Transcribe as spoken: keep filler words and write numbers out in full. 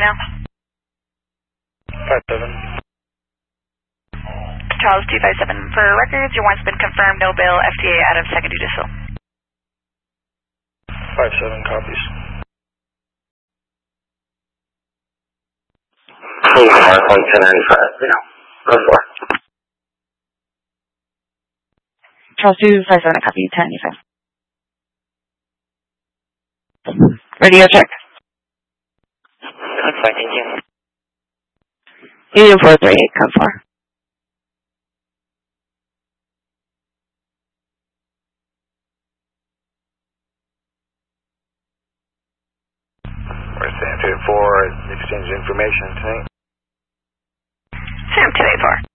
now? five seven. Charles two five seven. For records, your warrant's been confirmed. No bail. F T A out of second judicial. five seven copies. Two four one two nine five. No. Go for. Charles two five seven, copy ten ninety-five. Radio check. That's fine, thank you. Union four three eight, code four. We're Sam two eight four, exchange information tonight. Sam two eight four.